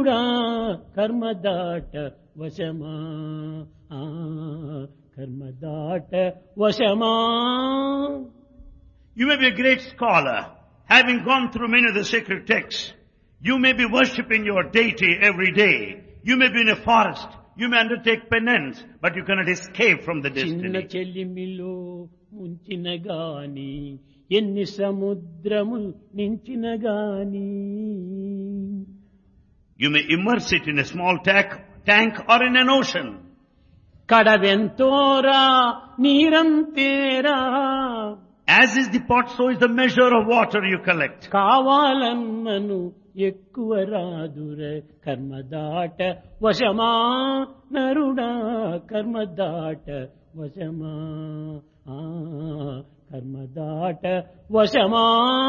నరుడా కర్మదాట వశమా కర్మదాట వశమా. You may be a great scholar, having gone through many of the sacred texts. You may be worshipping your deity every day. You may be in a forest. You may undertake penance, but you cannot escape from the చిన్న destiny. చెల్లిమిలో ముంచిన గాని ఎన్ని సముద్రములు నించిన గాని. You may immerse it in a small tank or in an ocean. కడవెంతోరా నీరంతేరా. As is the pot, so is the measure of water you collect. కావాలన్నను ఎక్కువ రాదుర కర్మదాట వశమా నరుడా కర్మదాట వశమా కర్మదాట వశమా.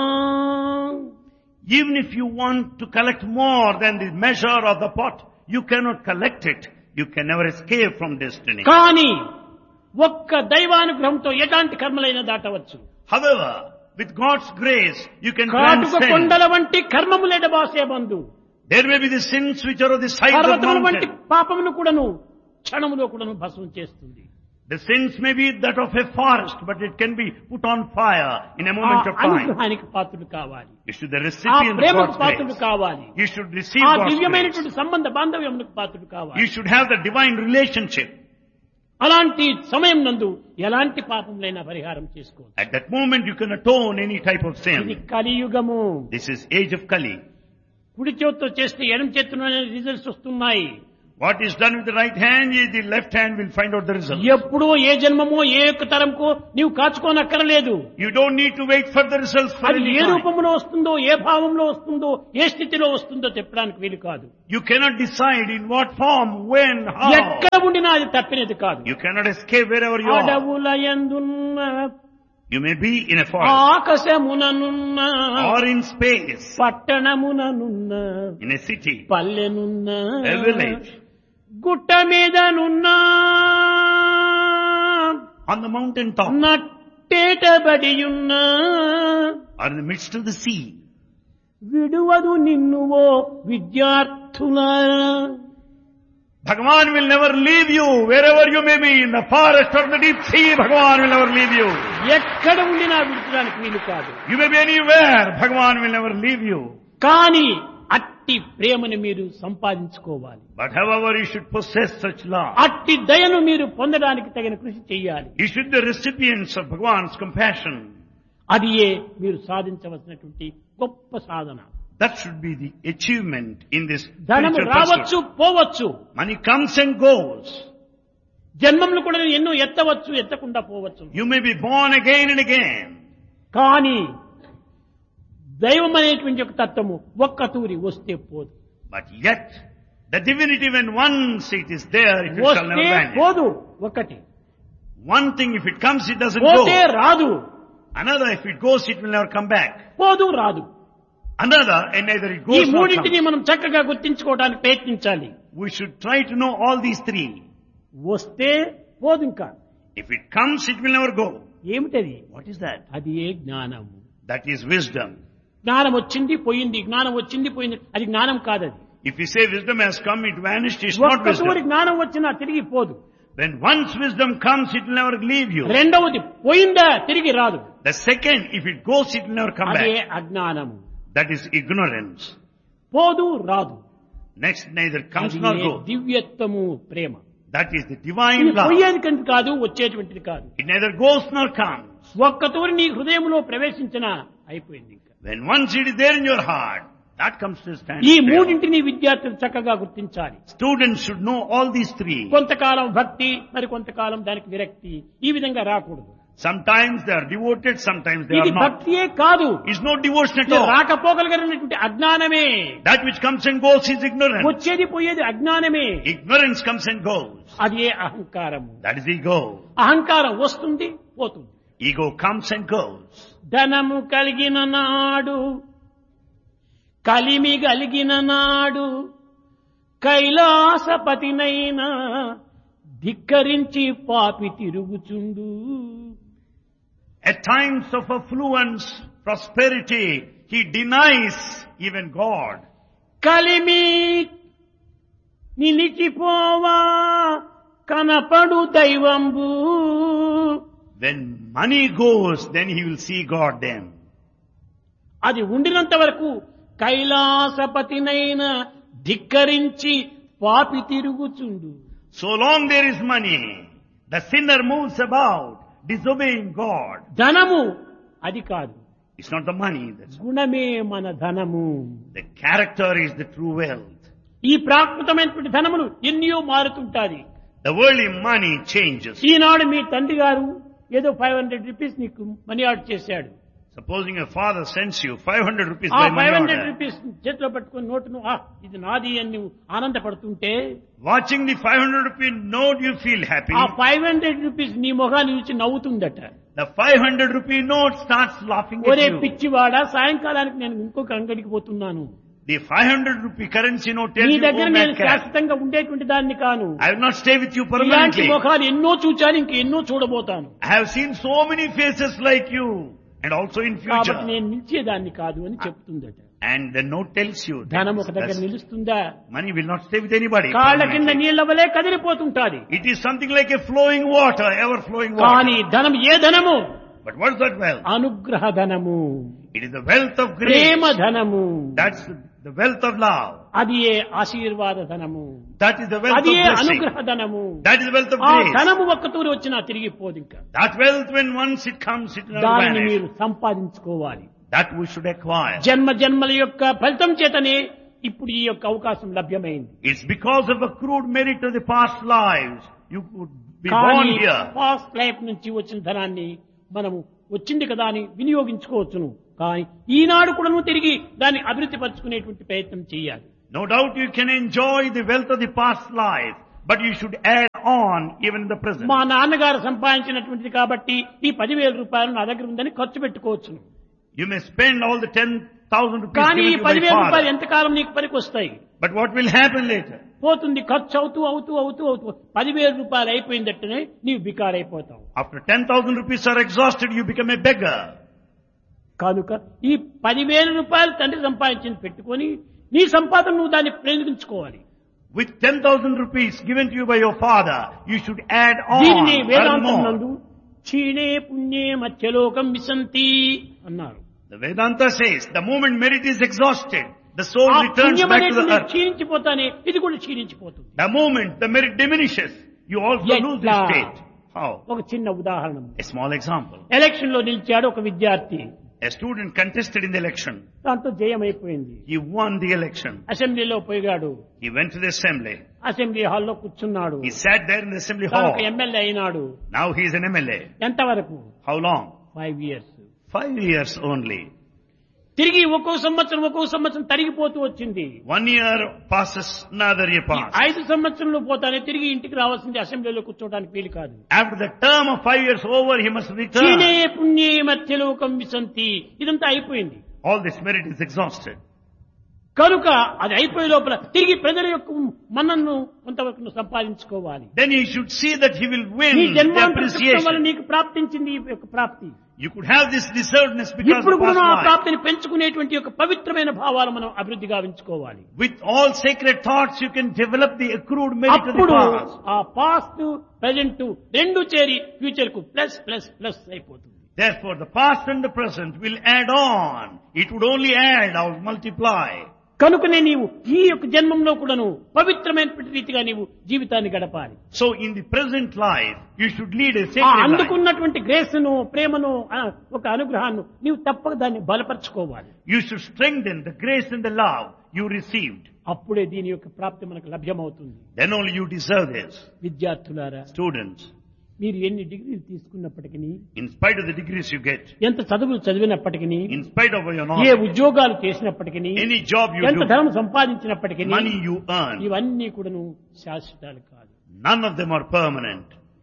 Even if you want to collect more than the measure of the pot, you cannot collect it. You can never escape from destiny. కానీ ఒక్క దైవానుగ్రహంతో ఎలాంటి కర్మలైనా దాటవచ్చు. However, with God's grace, you can కాటుక transcend. కొండల వంటి కర్మములెడ బాసే బంధు. There may be the sins which are of the size of పర్వతముల వంటి mountain. పాపమును కూడాను క్షణములో కూడాను భస్మం చేస్తుంది. The sins may be that of a forest, but it can be put on fire in a ఆ moment of time. అనుగ్రహానికి పాత్రుడు కావాలి. You should be the ఆ recipient of ప్రేమకు God's పాత్రుడు grace. కావాలి. You should receive ఆ God's grace. దివ్యమైనటువంటి సంబంధ బాంధవ్యములకు పాత్రుడు కావాలి. You should have the divine relationship. అలాంటి సమయం నందు ఎలాంటి పాపములైనా పరిహారం చేసుకోవచ్చు. At that moment, you can atone any type of ఇది sin. కలియుగము. This is age of Kali. కుడి చేతితో చేస్తే ఎడమ చేతిలోనే రిజల్ట్స్ వస్తున్నాయి. What is done with the right hand, the left hand will find out the result. ఎప్పుడో ఏ జన్మమో ఏ యొక్క తరంకో నీవు కాచుకోనక్కర్లేదు. You don't need to wait for the results for అది any ఏ time. రూపంలో వస్తుందో ఏ భావంలో వస్తుందో ఏ స్థితిలో వస్తుందో చెప్పడానికి వీలు కాదు. You cannot decide in what form, when, how. ఎక్కడ ఉండినా అది తప్పినది కాదు. You cannot escape wherever you are. అడవుల యందున్న You may be in a forest ఆకాశముననున్న or in space, పట్టణముననున్న in a city, పల్లెనున్న a village, గుట్ట మీదనున్నా on the mountain top, నట్టేటబడియున్న or in the midst of the sea. విడువదు నిన్నువో విద్యార్థులారా. Bhagavan will never leave you wherever you may be, in the forest or the deep sea. Bhagavan will never leave you. ఎక్కడ ఉండినా విడిచడానికి వీలు కాదు. You may be anywhere. Bhagavan will never leave you. కానీ అట్టి ప్రేమను మీరు సంపాదించుకోవాలి. But however, you should possess such love. అట్టి దయను మీరు పొందడానికి తగిన కృషి చేయాలి. You should be the recipients of Bhagavan's compassion. అది మీరు సాధించవలసినటువంటి గొప్ప సాధన. That should be the achievement in this ధనము spiritual రావచ్చు pursuit. పోవచ్చు. Money comes and goes. జన్మములు కూడా ఎన్నో ఎత్తవచ్చు ఎత్తకుండా పోవచ్చు. You may be born again and again. కానీ దైవం అనేటువంటి ఒక తత్వము ఒక్క తూరి వస్తే పోదు. But yet, the divinity, when once it is there, it shall వస్తే never vanish. పోదు ఒకటి. One thing, if it comes, it doesn't పోతే go. రాదు. Another, if it goes, it will never come back. పోదు రాదు. Another, and neither it ఈ goes nor మూడింటిని comes. మనం చక్కగా గుర్తించుకోవడానికి ప్రయత్నించాలి. We should try to know all these three. వస్తే పోదు ఇంకా. If it comes, it will never go. ఏమిటది? What is that? అది ఏ జ్ఞానము. That is wisdom. జ్ఞానం వచ్చింది పోయింది, జ్ఞానం వచ్చింది పోయింది, అది జ్ఞానం కాదది. If you say wisdom has come, it vanished, it's not ఒక్క తూరి wisdom. జ్ఞానం వచ్చినా తిరిగి పోదు. When once wisdom comes, it will never leave you. రెండవది పోయిందా తిరిగి రాదు. The second, if it goes, it will never come అదే back. అజ్ఞానము. That is ignorance. పోదు రాదు. Next, neither comes అది nor A goes. దివ్యత్వము Prema. That is the divine ఇది love. పోయేది కాదు, వచ్చేటువంటిది కాదు. It neither goes nor comes. ఒక్క తూరి నీ హృదయంలో ప్రవేశించిన అయిపోయింది ఇంకా. When once it is there in your heart, that comes to stand. ఈ మూడింటిని విద్యార్థులు చక్కగా గుర్తించాలి. Students should know all these three. కొంతకాలం భక్తి, మరి కొంతకాలం దానికి విరక్తి, ఈ విధంగా రాకూడదు. Sometimes they are devoted, sometimes they ఇది are not. భక్తియే కాదు, It's no devotion at ఇది all. రాకపోగలిగినటువంటి అజ్ఞానమే. That which comes and goes is ignorance. వచ్చేది పోయేది అజ్ఞానమే. Ignorance comes and goes. అది ఏ అహంకారము. That is ego. అహంకారం వస్తుంది పోతుంది. Ego comes and goes. ధనము కలిగిన నాడు, కలిమి కలిగిన నాడు, కైలాసపతినైనా ధిక్కరించి పాపి తిరుగుచుండు. At times of affluence, prosperity, he denies even God. Kalimi నిలిచిపోవా కనపడు దైవంబు. When money goes, then he will see God then. అది ఉండినంత వరకు కైలాసపతినైన ధిక్కరించి పాపి తిరుగుచుండు. So long there is money, the sinner moves about, disobeying God. ధనము అది కాదు, It's not the money. గుణమే మన ధనము. The character is the true wealth. ఈ ప్రాకృతమైనటువంటి ధనములు ఎన్నో మారుతుంటాది. The worldly money changes. ఈనాడు మీ తండ్రి గారు ఏదో 500 రూపీస్ నీకు మనీ ఆర్డర్ చేశాడు. Supposing your father sends you 500 rupees ఆ by money 500 order. రూపీస్ చేతిలో పట్టుకుని నోటును ఇది నాది అని నువ్వు ఆనందపడుతుంటే Watching the 500 rupee note, you feel happy. ఆ 500 రూపీస్ నీ మొహాన్ని చూసి నవ్వుతుందట. The 500 rupee note starts laughing at ఒరే you. పిచ్చివాడా, సాయంకాలానికి నేను ఇంకొక అంగడికి పోతున్నాను. The 500 rupee currency note tells నీ you, దగ్గర oh నేను madcap, శాశ్వతంగా ఉండేటువంటి దాన్ని కాను. I will not stay with you ఇలాంటి permanently. ముఖాలు ఎన్నో చూచాను, ఇంక ఎన్నో చూడబోతాను. I have seen so many faces like you, and also in కాబట్టి future. నేను నిలిచేదాన్ని కాదు అని చెప్తుందట. And the note tells you ధనం ఒక దగ్గర that నిలుస్తుందా? money will not stay with anybody. కాళ్ళ కింద permanently. నీళ్ల వలె కదిలిపోతుంటాది. It is something like a flowing water, ever flowing కానీ water. ధనం ఏ ధనము? But what is that wealth? అనుగ్రహ ధనము, It is the wealth of Prema grace. ధనము. That's the wealth of love. అది ఏ ఆశీర్వాద ధనము, That is the wealth అది of ఏ blessing. అనుగ్రహ ధనము. That is the wealth of ఆ grace. ధనము ఒక్కతూరి వచ్చినా తిరిగిపోదు. ఇంకా That wealth, when once it comes, it will never దానిని vanish. మీరు సంపాదించుకోవాలి. That we should acquire. జన్మ జన్మల యొక్క ఫలితం చేతనే ఇప్పుడు ఈ యొక్క అవకాశం లభ్యమైంది. It's because of accrued merit of the past lives you could be born కానీ here. పాస్ట్ లైఫ్ నుంచి వచ్చిన ధనాన్ని మనము వచ్చింది కదా అని వినియోగించుకోవచ్చును. కానీ ఈనాడు కూడా నువ్వు తిరిగి దాన్ని అభివృద్ధి పరచుకునేటువంటి ప్రయత్నం చేయాలి. No doubt you can enjoy the wealth of the past life, but you should add on even in the present. మా నాన్నగారు సంపాదించినటువంటిది కాబట్టి ఈ 10,000 రూపాయలు నా దగ్గర ఉందని ఖర్చు పెట్టుకోవచ్చును. You may spend all the 10,000 rupees కానీ ఈ given to you by 10,000 రూపాయలు father. ఎంతకాలం నీకు పనికి వస్తాయి? But what will happen later? పోతుంది, ఖర్చు అవుతూ అవుతూ అవుతూ అవుతూ 10,000 రూపాయలు అయిపోయిందట్టనే నీవు బికారైపోతావు. After 10,000 rupees are exhausted, you become a beggar. కనుక ఈ 10,000 రూపాయలు తండ్రి సంపాదించింది పెట్టుకొని నీ సంపాదన నువ్వు దాన్ని ప్రయోగించుకోవాలి. With 10,000 rupees given to you by your father, you should add on, దీనిని earn వేదాంతం more. నందు క్షీణే పుణ్యే మధ్యలోకం విశంతి అన్నారు. The Vedanta says, the moment merit is exhausted, the soul ఆ returns పుణ్యం back to the అనేది earth. క్షీణించిపోతానే ఇది కూడా క్షీణించిపోతుంది. The moment the merit diminishes, you also lose the ఎట్లా? state. How? ఒక చిన్న ఉదాహరణ. A small example. ఎలక్షన్ లో నిలిచాడు ఒక విద్యార్థి. A student contested in the election. దాంతో జయమైపోయింది. He won the election. అసెంబ్లీలో పోయాడు. He went to the assembly. Assembly హాల్లో కూర్చున్నాడు. He sat there in the assembly తాను hall. ఎమ్మెల్యే అయినాడు. Now he is an MLA. ఎంతవరకు? How long? 5 years. 5 years only. తిరిగి ఒక్కో సంవత్సరం తరిగిపోతూ వచ్చింది. 1 year passes, another year passes. 5 సంవత్సరంలో పోతానే తిరిగి ఇంటికి రావాల్సింది, అసెంబ్లీలో కూర్చోవడానికి వీలు కాదు. After the term of 5 years over, he must క్షీణే return. పుణ్యే మధ్యలోకం విశంతి, ఇదంతా అయిపోయింది. All this merit is exhausted. కనుక అది అయిపోయే లోపల తిరిగి ప్రజల యొక్క మన్నను కొంతవరకు నువ్వు సంపాదించుకోవాలి. Then he should see that he will win నీ the జన్మాంతర సుఖం వల్ల appreciation. నీకు ప్రాప్తించింది ఈ యొక్క ప్రాప్తి. You could have this deservedness because ఇప్పుడు of కూడా past ఆ life. ప్రాప్తిని పెంచుకునేటువంటి యొక్క పవిత్రమైన భావాలు మనం అభివృద్ధి గావించుకోవాలి. With all sacred thoughts, you can develop the accrued merit of the అప్పుడు past. ఆ పాస్ట్ ప్రెజెంట్ రెండు చేరి ఫ్యూచర్ కు ప్లస్ ప్లస్ ప్లస్ అయిపోతుంది. Therefore, the past and the present will add on. It would only add or multiply. కనుకనే నీవు ఈ యొక్క జన్మంలో కూడాను పవిత్రమైనటువంటి రీతిగా నీవు జీవితాన్ని గడపాలి. So, in the present life, you should lead a ఆ sacred life. అందుకున్నటువంటి గ్రేస్ను, ప్రేమను, ఒక అనుగ్రహాన్ని నీవు తప్పక దాన్ని బలపరచుకోవాలి. You should strengthen the grace and the love you received. అప్పుడే దీని యొక్క ప్రాప్తి మనకు లభ్యమవుతుంది. Then only you deserve this. విద్యార్థులారా, Students, మీరు ఎన్ని డిగ్రీలు తీసుకున్నప్పటికీ, in spite of the degrees you get, ఎంత చదువులు చదివినప్పటికీ, in spite of your A knowledge, ఉద్యోగాలు చేసినప్పటికీ, any job you ఎంత do, ధనం సంపాదించినప్పటికీ, money you earn, ఇవన్నీ కూడాను శాశ్వతాలు కాదు. none of them are permanent.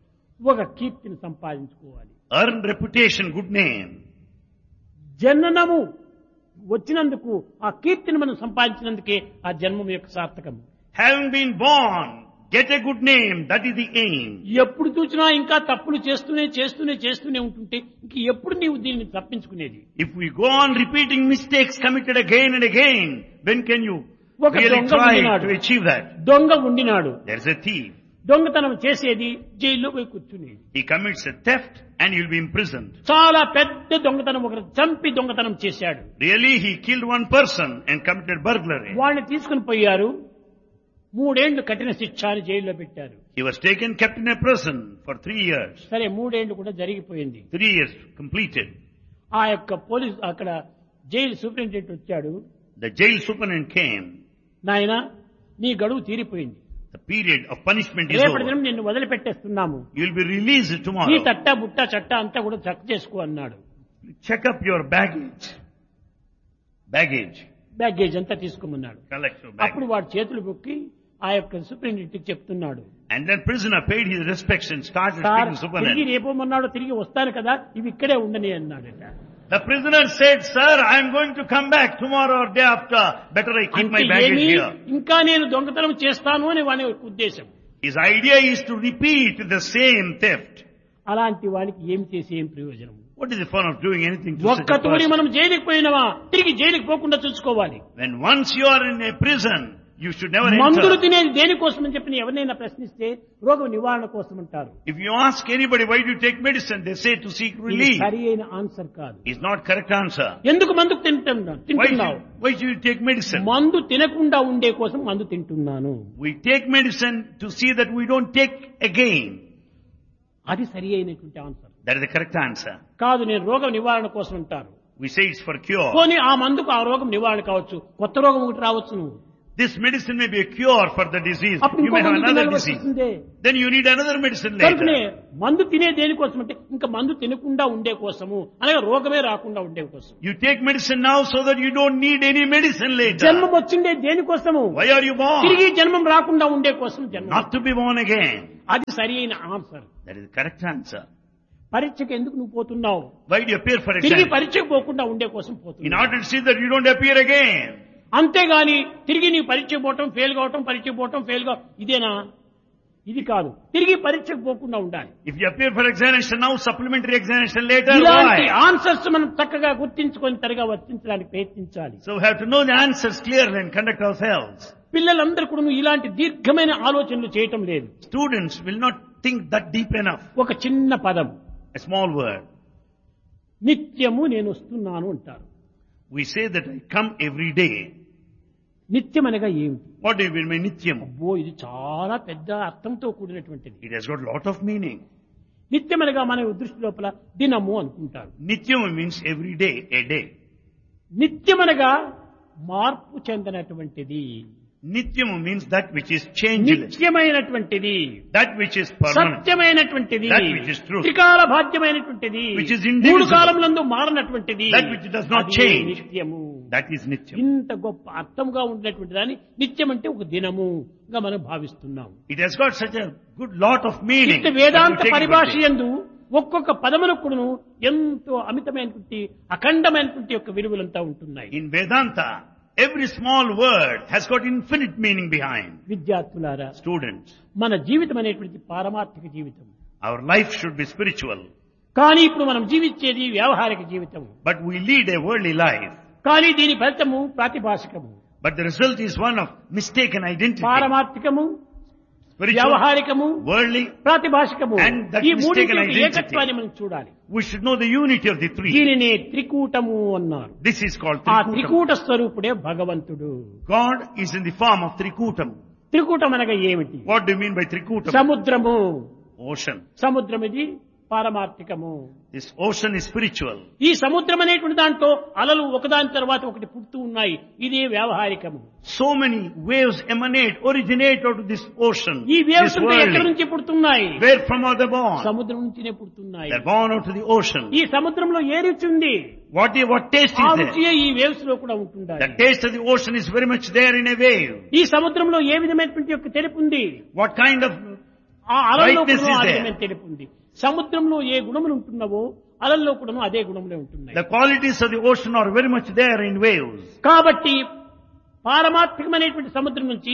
ఒక కీర్తిని సంపాదించుకోవాలి. Earn reputation, good name. జననము వచ్చినందుకు ఆ కీర్తిని మనం సంపాదించినందుకే ఆ జన్మం యొక్క సార్థకం. Having been born, get a good name, that is the aim. ఎప్పుడు చూసినా ఇంకా తప్పులు చేస్తూనే ఉంటుంటే ఇంక ఎప్పుడు నీవు దీన్ని తప్పించుకునేది? If we go on repeating mistakes committed again and again, when can you ఒక really దొంగ tried ఉండినాడు. to achieve that. దొంగ ఉండినాడు. There's a thief. దొంగతనం చేసేది జైల్లో పోయి కూర్చునేది. He commits a theft and he'll be imprisoned. చాలా పెద్ద దొంగతనం, ఒకరు చంపి దొంగతనం చేశాడు. Really, he killed one person and committed burglary. వాడిని తీసుకుని పోయారు. 3 ఏళ్లు కఠిన శిక్ష అని జైల్లో పెట్టారు. He was taken, kept in a prison for 3 years. సరే 3 ఏళ్లు కూడా జరిగిపోయింది. 3 years completed. ఆ యొక్క పోలీస్ అక్కడ జైలు సూపరింటెండెంట్ వచ్చాడు. The jail superintendent came. నాయనా, నీ గడువు తీరిపోయింది. The period of punishment is రేపటి over. దినం నిన్ను వదిలిపెట్టేస్తున్నాము. You'll be released ఈ tomorrow. తట్ట బుట్ట చట్ట అంతా కూడా చెక్ చేసుకో అన్నాడు. Check up your baggage. Baggage అంతా తీసుకోమన్నాడు. Collect your అప్పుడు baggage. వాడు చేతులు బొక్కి ఆ యొక్క సూపరింటెండెంట్ చెప్తున్నాడు, And then prisoner paid his respects and started sir speaking తిరిగి superintendent. రేపోమన్నాడు, తిరిగి వస్తాను కదా, ఇవి ఇక్కడే ఉండని అన్నాడట. The prisoner said, "Sir, I am going to come back tomorrow or day after. Better I keep my అంటే baggage ఏమి, here." ఇంకా నేను దొంగతనం చేస్తాను అని వాని ఉద్దేశం. His idea is to repeat the same theft. అలాంటి వానికి ఏం చేసి ఏం ప్రయోజనం? What is the fun of doing anything to such ఒక్క a తూరి person? మనం జైలుకి పోయినవా, తిరిగి జైలుకి పోకుండా చూసుకోవాలి. When once you are in a prison, you should never మందులు enter. తినేది దేనికోసం అని చెప్పి ఎవరినైనా ప్రశ్నిస్తే రోగం నివారణ కోసం అంటారు. If you ask anybody why do you take medicine, they say to seek ఇది relief. సరి అయిన ఆన్సర్ కాదు. Is not correct answer. ఎందుకు మందుకు తింటున్నావు? Why should you take medicine? మందు తినకుండా ఉండే కోసం మందు తింటున్నాను. We take medicine to see that we don't take again. అది సరి అయినటువంటి answer That is the correct answer. కాదు. నేను రోగం నివారణ కోసం అంటారు. We say it's for cure. పోనీ ఆ మందుకు ఆ రోగం నివారణ కావచ్చు, కొత్త రోగం ఒకటి రావచ్చు. నువ్వు This medicine may be a cure for the disease. అప్పుడు You may ఇంకో have మందు another తినాల్సి disease. వస్తుందే. Then you need another medicine కనుకనే later. మందు తినే దేనికోసం అంటే ఇంకా మందు తినకుండా ఉండే కోసము, అనగా రోగమే రాకుండా ఉండే కోసం. You take medicine now so that you don't need any medicine later. జన్మం వచ్చిండే దేనికోసము? Why are you born? తిరిగి జన్మం రాకుండా ఉండే కోసం జన్మం. Not to be born again. అది సరి అయిన answer. That is the correct answer. పరీక్షకు ఎందుకు నువ్వు పోతున్నావు? Why do you appear for తిరిగి exam? పరీక్షకు పోకుండా ఉండే కోసం In పోతున్నావు. order to see that you don't appear again. అంతేగాని తిరిగి నీ పరీక్ష పోవటం, ఫెయిల్ కావటం, పరీక్ష పోవటం, ఫెయిల్ కావటం ఇదేనా? ఇది కాదు. తిరిగి పరీక్షకు పోకుండా ఉండాలి. If you appear for examination now, supplementary examination later, ఇలాంటి why? ఆన్సర్స్ మనం చక్కగా గుర్తించుకొని తరగా వర్తించడానికి ప్రయత్నించాలి. So we have to know the answers clearly and conduct ourselves. పిల్లలందరూ కూడా ఇలాంటి దీర్ఘమైన ఆలోచనలు చేయటం లేదు. Students will not think that deep enough. ఒక చిన్న పదం, A small word. నిత్యము నేను వస్తున్నాను అంటారు. We say that I come every day. నిత్యం అనగా ఏమిటి? What do you mean by nityam? అబ్బో, ఇది చాలా పెద్ద అర్థంతో కూడినటువంటిది. It has got a lot of meaning. నిత్యం అనగా మన దృష్టి లోపల దినము అనుకుంటారు. Nityam means every day, a day. నిత్యం అనగా మార్పు చెందినటువంటిది, Nityam means that which is changeless, నిత్యమైనటువంటిది, that which is permanent, సత్యమైనటువంటిది, That which is truth. త్రికాల బాధ్యమైనటువంటిది, Which is indivisible. 3 కాలములందు మారనటువంటిది, That which does not అది change. నిత్యము. that is nityam. ఇంత గొప్ప అర్థంగా ఉండేటువంటి దాన్ని నిత్యం అంటే ఒక దినముగా మనం భావిస్తున్నాం. It has got such a good lot of meaning. ఇంత that Vedanta you take it పరిభాష every day. యందు ఒక్కొక్క పదమునకును ఎంతో అమితమైనటువంటి అఖండమైనటువంటి యొక్క విలువలంతా ఉంటున్నాయి. In Vedanta, every small word has got infinite meaning behind. విద్యార్థులారా, Students, మన జీవితం అనేటువంటి పారమార్థిక జీవితం. our life should be spiritual, కానీ ఇప్పుడు మనం జీవించేది వ్యావహారిక జీవితం. but we lead a worldly life. కానీ దీని ఫలితము ప్రాతిభాషికము. But the result is one of mistaken identity. పారమార్థికము, Spiritual, వ్యావహారికము, worldly, ప్రాతిభాషికము. And that ఈ మూడింటి mistaken యొక్క identity. ఏకత్వాన్ని మనం చూడాలి. we should know the unity of the three. దీనిని త్రికూటము అన్నారు. This is called ఆ Trikutam. త్రికూట స్వరూపుడే భగవంతుడు. God is in the form of Trikutam. త్రికూటం అనగా ఏమిటి? What do you mean by Trikutam? సముద్రము. Ocean. సముద్రం ఇది పారమార్థికము. This ocean is spiritual. ఈ సముద్రం అనేటువంటి దాంట్లో అలలు ఒకదాని తర్వాత ఒకటి పుడుతూ ఉన్నాయి. ఇదే వ్యావహారికము. So many waves originate out of this ocean. ఈ వేవ్స్ This ఎక్కడి worldly. నుంచి పుడుతున్నాయి? Where from are they born? సముద్రం నుంచినే పుడుతున్నాయి. They're born out of the ocean. ఈ సముద్రంలో ఏ రుచి ఉంది? What taste ఆ is there? రుచియే ఈ వేవ్స్ లో కూడా ఉంటుండాలి. The taste of the ocean is very much there in a wave. ఈ సముద్రంలో ఏ విధమైనటువంటి యొక్క తెలుపు ఉంది? What kind of ఆ అలల్లో Brightness కూడా is ఆ there. విధమైన తెలుపు ఉంది. సముద్రంలో ఏ గుణములు ఉంటున్నావో అలల్లో కూడా అదే గుణములే ఉంటున్నాయి. the qualities of the ocean are very much there in waves. కాబట్టి పారమార్థికమైనటువంటి సముద్రం నుంచి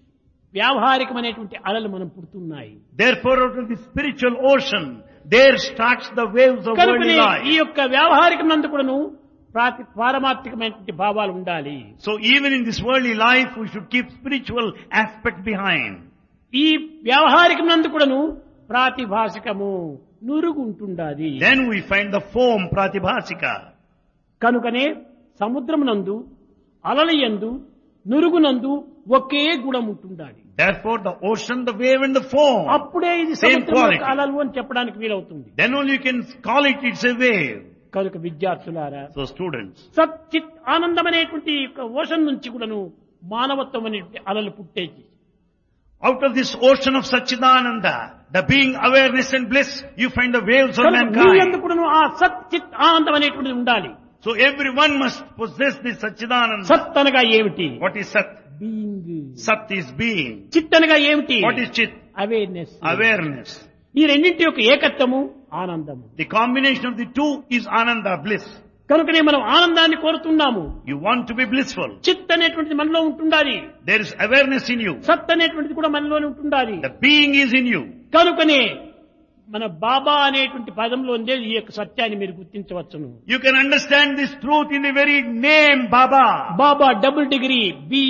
వ్యావహారికమైనటువంటి అలలు మనం పుడుతున్నాయి. Therefore, out of the spiritual ocean, there starts the waves of worldly కనుకనే ఈ life. యొక్క వ్యావహారికం నందు కూడాను పారమార్థికమైనటువంటి భావాలు ఉండాలి. So even in this worldly life, we should keep spiritual aspect behind. ఈ వ్యవహారికమందు కూడాను ప్రాతిభాషికము నురుగు ఉంటుండాలి. Then we find the form pratibhasika. కనుకనే సముద్రమునందు అలలయందు నురుగునందు ఒకే గుణం ఉంటుండాలి. Therefore the ocean, the wave and the foam, అప్పుడే ఇది same సముద్రం quality. యొక్క అలలు అని చెప్పడానికి వీలవుతుంది. Then only you can call it, it's a wave. కనుక విద్యార్థులారా, So students, సత్ చిత్ ఆనందం అనేటువంటి ఓషన్ నుంచి కూడాను మానవత్వం అనేటువంటి అలలు పుట్టేది. out of this ocean of Satchidananda, the being awareness and bliss, you find the waves of mankind. కూడాను ఆ సత్ చిత్ ఆనందం అనేటువంటిది ఉండాలి. So everyone must possess this Satchidananda. సత్ అనగా ఏమిటి? What is Sat? Being. Sat is being. చిత్ అనగా ఏమిటి? What is Chit? Awareness. Awareness. ఈ రెండింటి యొక్క ఏకత్వము ఆనందము. The combination of the two is Ananda, bliss. కనుకనే మనం ఆనందాన్ని కోరుతున్నాము. You want to be blissful. చిత్ అనేటువంటిది మనలో ఉంటుండాలి. There is awareness in you. సత్ అనేటువంటిది కూడా మనలోనే ఉంటుండాలి. The being is in you. కనుకనే మన బాబా అనేటువంటి పదంలో ఉండే ఈ యొక్క సత్యాన్ని మీరు గుర్తించవచ్చును. You can understand this truth in the very name Baba. Baba double degree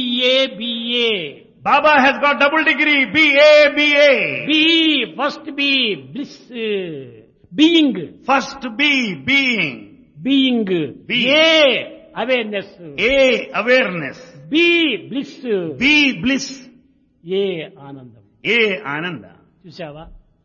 BA. Baba has got double degree, BA. B first B bliss being. First B, being. Being. Being. A awareness. A, awareness. B bliss. B, bliss. ఏ ఆనందం. A, Ananda. చూసావా?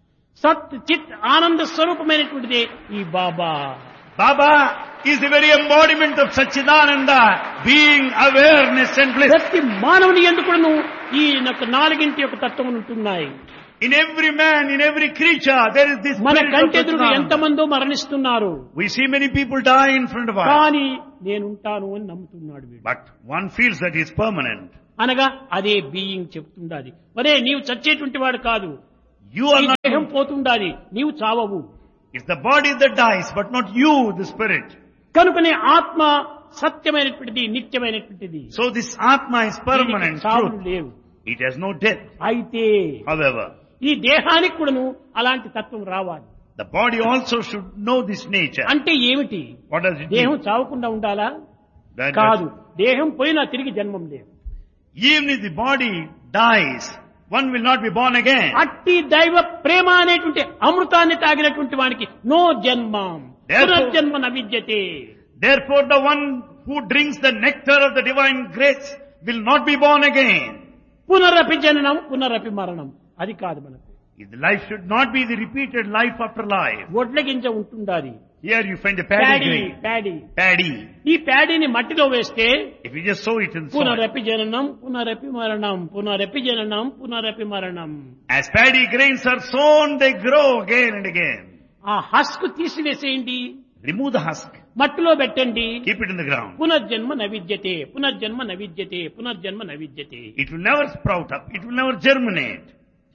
సత్ చిత్ ఆనంద స్వరూపమైనటువంటిది ఈ బాబా. Baba is the very embodiment of Satchidananda, being, awareness and bliss. ప్రతి మానవుని ఎందుకును ఈ యొక్క నాలుగింటి యొక్క తత్వం ఉంటున్నాయి. In every man, in every creature, there is this మన spirit of కంటెదురుగా Satchidananda. ఎంతమందో మరణిస్తున్నారు. We see many people die in front of us. కానీ నేనుంటాను అని నమ్ముతున్నాడు వీడు. But one feels that he is permanent. అనగా అదే బీయింగ్ చెప్తుండాలి. మరే నీవు చచ్చేటువంటి వాడు కాదు. You ఈ are దేహం not, పోతుండాలి, నీవు చావవు. it's the body that dies, but not you, the spirit. కనుకనే ఆత్మ సత్యమైనటువంటిది, నిత్యమైనటువంటిది. So this Atma is permanent, దీనికి చావులు truth. లేవు. It has no death. అయితే However, ఈ దేహానికి కూడాను అలాంటి తత్వం రావాలి. the body also should know this nature. అంటే ఏమిటి? What does it దేహం mean? చావకుండా ఉండాలా? That కాదు. దేహం పోయినా తిరిగి జన్మం లేదు. even if the body dies, one will not be born again. అట్టి దైవ ప్రేమ అనేటువంటి అమృతాన్ని తాగినటువంటి వానికి నో జన్మం, Therefore- పునర్జన్మ నవిద్యతే. Therefore, the one who drinks the nectar of the divine grace will not be born again. పునరపి జననం పునరపి మరణం. అది కాదు మనకు. The life should not be the repeated life after life. వడ్ల గింజ ఉంటుండాలి. Here you find the paddy grain. Paddy. ఈ ప్యాడీని మట్టిలో వేస్తే If you just sow it in the soil. పునరపి జననం పునరపి మరణం, పునరపి జననం పునరపి మరణం. As paddy grains are sown, they grow again and again. ఆ హస్క్ తీసివేసేయండి, Remove the husk. మట్టిలో పెట్టండి. Keep it in the ground. పునర్జన్మ నవిద్యతే, పునర్జన్మ నవిద్యతే, పునర్జన్మ నవిద్యతే. It will never sprout up. It will never germinate.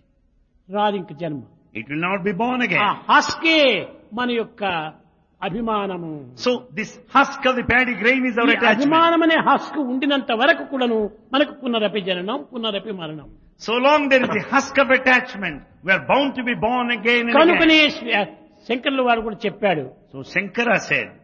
రాదింక జన్మ. It will not be born ఆ again. హస్కే మన యొక్క అభిమానము. So this husk of the paddy grain is our ఈ attachment. అభిమానం అనే హస్క్ ఉండినంత వరకు కూడాను మనకు పునరపి జననం పునరపి మరణం. So long there is the husk of attachment, we are bound to be born again and కనుకనే again. శంకర్ల వారు కూడా చెప్పాడు, So Shankara said,